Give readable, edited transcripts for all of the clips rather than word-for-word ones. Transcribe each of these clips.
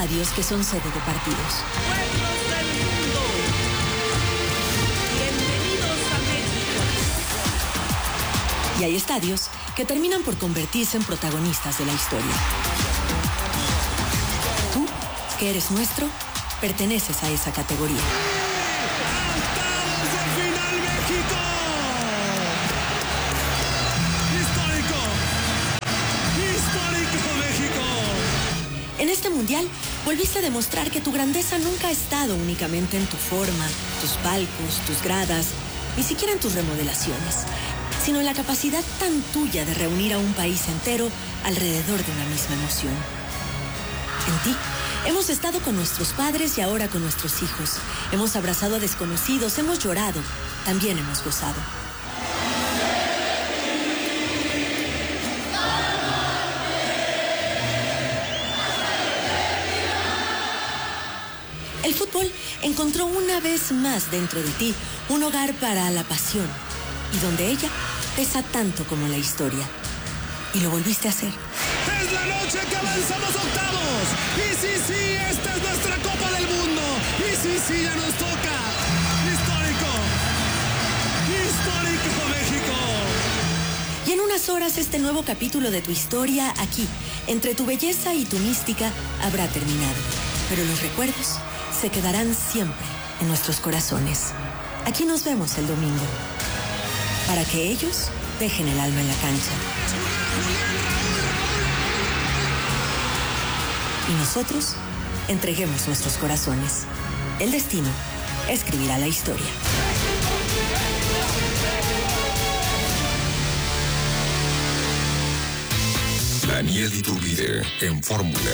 estadios que son sede de partidos. ¡Pueblos del mundo! ¡Bienvenidos a México! Y hay estadios que terminan por convertirse en protagonistas de la historia. Tú, que eres nuestro, perteneces a esa categoría. ¡Octavos de final México! ¡Histórico México! En este mundial, volviste a demostrar que tu grandeza nunca ha estado únicamente en tu forma, tus palcos, tus gradas, ni siquiera en tus remodelaciones, sino en la capacidad tan tuya de reunir a un país entero alrededor de una misma emoción. En ti, hemos estado con nuestros padres y ahora con nuestros hijos. Hemos abrazado a desconocidos, hemos llorado, también hemos gozado. El fútbol encontró una vez más dentro de ti un hogar para la pasión, y donde ella pesa tanto como la historia. Y lo volviste a hacer. ¡Es la noche que avanzamos octavos! ¡Y sí, esta es nuestra Copa del Mundo! ¡Y sí, ya nos toca! ¡Histórico! ¡Histórico México! Y en unas horas este nuevo capítulo de tu historia aquí, entre tu belleza y tu mística, habrá terminado. Pero los recuerdos se quedarán siempre en nuestros corazones. Aquí nos vemos el domingo, para que ellos dejen el alma en la cancha. Y nosotros entreguemos nuestros corazones. El destino escribirá la historia. Daniel Iturbide en Fórmula.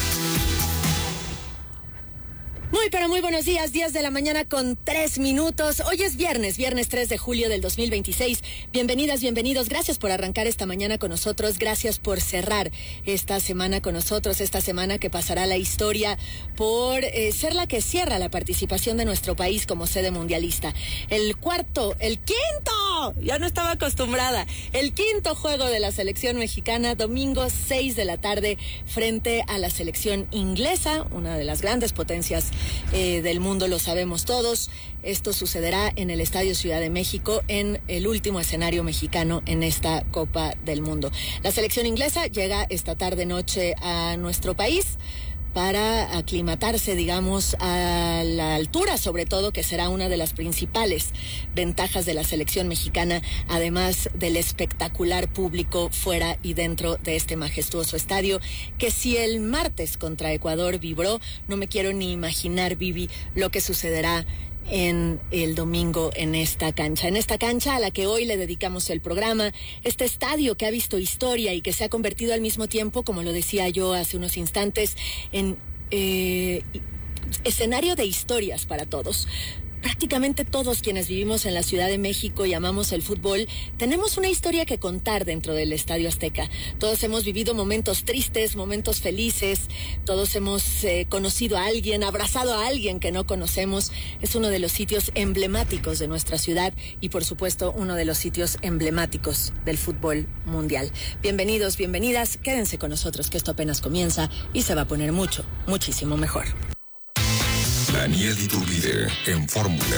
Muy buenos días, 10 de la mañana con 3 minutos. Hoy es viernes 3 de julio del 2026. Bienvenidas, bienvenidos. Gracias por arrancar esta mañana con nosotros. Gracias por cerrar esta semana con nosotros. Esta semana que pasará a la historia por ser la que cierra la participación de nuestro país como sede mundialista. El quinto, ya no estaba acostumbrada. El quinto juego de la selección mexicana, domingo 6 de la tarde, frente a la selección inglesa, una de las grandes potencias del mundo, lo sabemos todos. Esto sucederá en el Estadio Ciudad de México, en el último escenario mexicano en esta Copa del Mundo. La selección inglesa llega esta tarde-noche a nuestro país para aclimatarse, digamos, a la altura, sobre todo, que será una de las principales ventajas de la selección mexicana, además del espectacular público fuera y dentro de este majestuoso estadio, que si el martes contra Ecuador vibró, no me quiero ni imaginar, Vivi, lo que sucederá en el domingo en esta cancha a la que hoy le dedicamos el programa, este estadio que ha visto historia y que se ha convertido al mismo tiempo, como lo decía yo hace unos instantes, en escenario de historias para todos. Prácticamente todos quienes vivimos en la Ciudad de México y amamos el fútbol, tenemos una historia que contar dentro del Estadio Azteca. Todos hemos vivido momentos tristes, momentos felices, todos hemos conocido a alguien, abrazado a alguien que no conocemos. Es uno de los sitios emblemáticos de nuestra ciudad y, por supuesto, uno de los sitios emblemáticos del fútbol mundial. Bienvenidos, bienvenidas, quédense con nosotros que esto apenas comienza y se va a poner muchísimo mejor. Daniel Iturbide en Fórmula.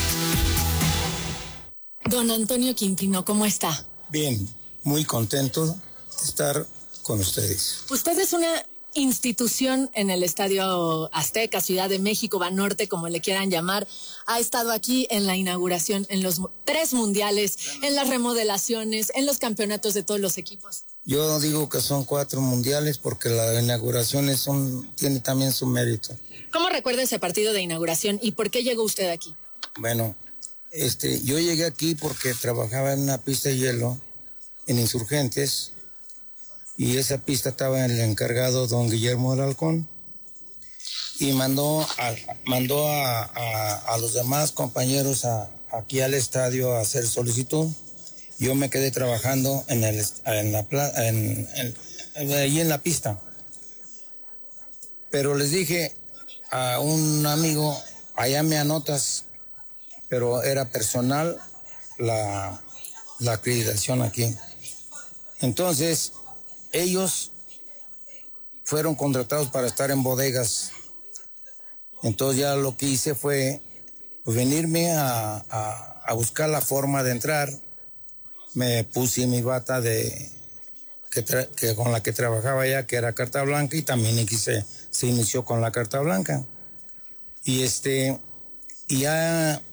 Don Antonio Quintino, ¿cómo está? Bien, muy contento de estar con ustedes. Usted es una institución en el Estadio Azteca, Ciudad de México, Banorte, como le quieran llamar. Ha estado aquí en la inauguración, en los 3 mundiales, en las remodelaciones, en los campeonatos de todos los equipos. Yo digo que son 4 mundiales porque la inauguración tiene también su mérito. ¿Cómo recuerda ese partido de inauguración y por qué llegó usted aquí? Bueno, yo llegué aquí porque trabajaba en una pista de hielo en Insurgentes y esa pista estaba en el encargado don Guillermo del Halcón y mandó a los demás compañeros aquí al estadio a hacer solicitud. Yo me quedé trabajando ahí en la pista. Pero les dije a un amigo, allá me anotas, pero era personal la acreditación aquí. Entonces, ellos fueron contratados para estar en bodegas. Entonces ya lo que hice fue pues, venirme a buscar la forma de entrar. Me puse mi bata que con la que trabajaba ya, que era carta blanca, y también se inició con la carta blanca. Y ya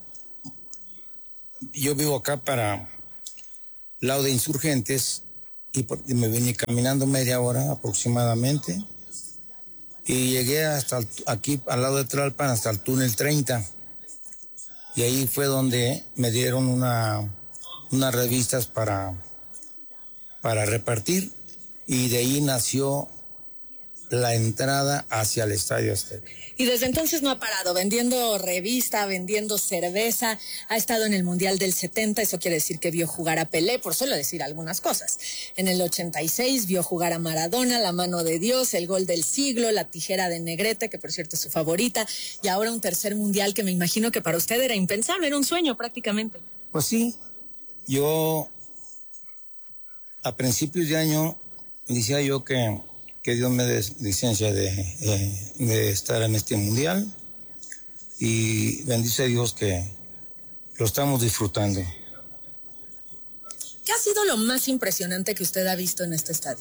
yo vivo acá para el lado de Insurgentes y me vine caminando media hora aproximadamente y llegué hasta aquí al lado de Tlalpan hasta el túnel 30 y ahí fue donde me dieron unas revistas para repartir y de ahí nació la entrada hacia el Estadio Azteca. Y desde entonces no ha parado, vendiendo revista, vendiendo cerveza, ha estado en el Mundial del 70, eso quiere decir que vio jugar a Pelé, por solo decir algunas cosas. En el 86 vio jugar a Maradona, la mano de Dios, el gol del siglo, la tijera de Negrete, que por cierto es su favorita, y ahora un tercer Mundial que me imagino que para usted era impensable, era un sueño prácticamente. Pues sí, yo a principios de año decía yo que Dios me dé licencia de estar en este mundial y bendice a Dios que lo estamos disfrutando. ¿Qué ha sido lo más impresionante que usted ha visto en este estadio?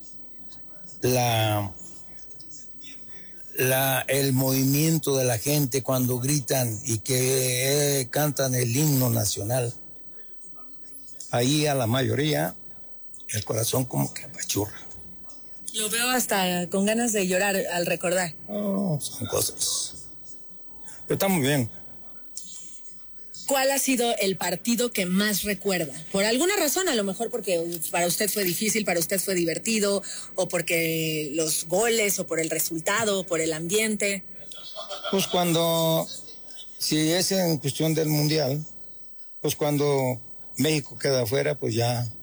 El movimiento de la gente cuando gritan y que cantan el himno nacional. Ahí a la mayoría el corazón como que apachurra. Lo veo hasta con ganas de llorar al recordar. Oh, son cosas. Pero está muy bien. ¿Cuál ha sido el partido que más recuerda? Por alguna razón, a lo mejor porque para usted fue difícil, para usted fue divertido, o porque los goles, o por el resultado, o por el ambiente. Pues si es en cuestión del mundial, pues cuando México queda afuera, pues ya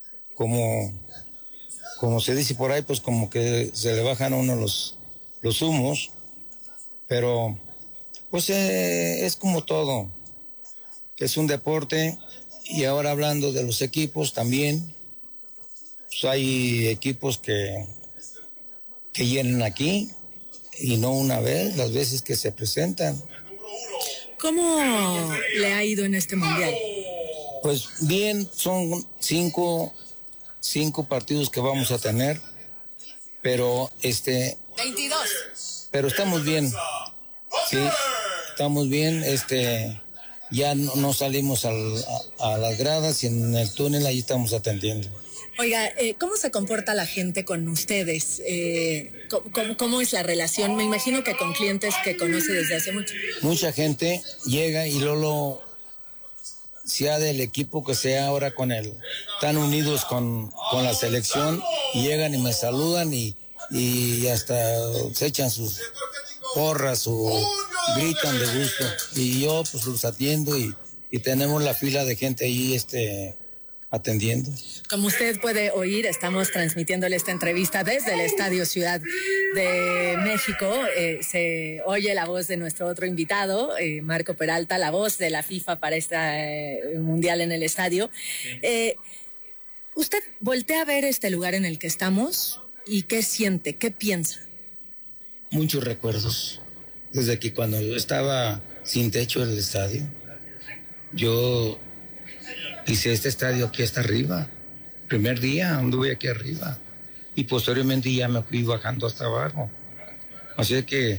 como se dice por ahí, pues como que se le bajan a uno los humos, pero pues es como todo, es un deporte. Y ahora hablando de los equipos también, pues hay equipos que llenan aquí y no una vez, las veces que se presentan. ¿Cómo le ha ido en este mundial? Pues bien, son cinco partidos que vamos a tener, pero 22. Pero estamos bien, sí, estamos bien, ya no salimos a las gradas y en el túnel ahí estamos atendiendo. Oiga, ¿cómo se comporta la gente con ustedes? ¿Cómo es la relación? Me imagino que con clientes que conoce desde hace mucho. Mucha gente llega y luego sea del equipo que sea ahora están unidos con la selección, y llegan y me saludan y hasta se echan sus porras o gritan de gusto. Y yo pues los atiendo y tenemos la fila de gente ahí atendiendo. Como usted puede oír, estamos transmitiéndole esta entrevista desde el Estadio Ciudad de México. Se oye la voz de nuestro otro invitado, Marco Peralta, la voz de la FIFA para este mundial en el estadio. ¿Usted voltea a ver este lugar en el que estamos y qué siente, qué piensa? Muchos recuerdos. Desde que cuando estaba sin techo el estadio, yo hice este estadio aquí hasta arriba. Primer día anduve aquí arriba y posteriormente ya me fui bajando hasta abajo. Así que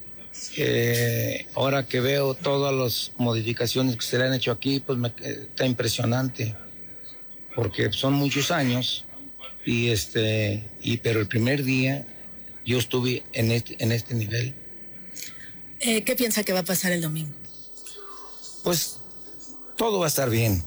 ahora que veo todas las modificaciones que se le han hecho aquí, pues está impresionante, porque son muchos años pero el primer día yo estuve en este nivel. ¿Qué piensa que va a pasar el domingo? Pues todo va a estar bien.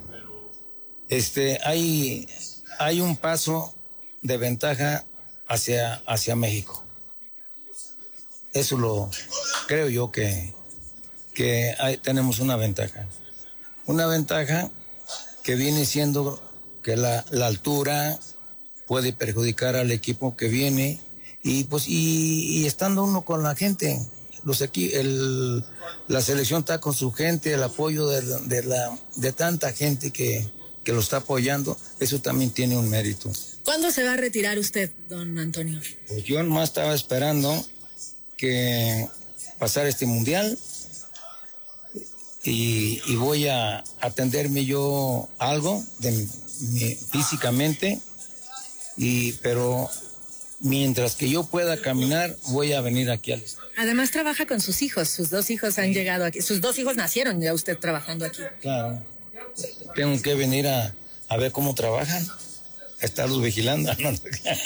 Hay un paso de ventaja hacia México. Eso lo creo yo que tenemos una ventaja. Una ventaja que viene siendo que la altura puede perjudicar al equipo que viene y estando uno con la gente. La selección está con su gente, el apoyo de tanta gente que lo está apoyando, eso también tiene un mérito. ¿Cuándo se va a retirar usted, don Antonio? Pues yo nomás estaba esperando que pasara este mundial y voy a atenderme yo algo físicamente, pero mientras que yo pueda caminar voy a venir aquí al estado. Además trabaja con sus hijos, sus 2 hijos han llegado aquí, sus 2 hijos nacieron ya usted trabajando aquí. Claro, tengo que venir a ver cómo trabajan, a estarlos vigilando.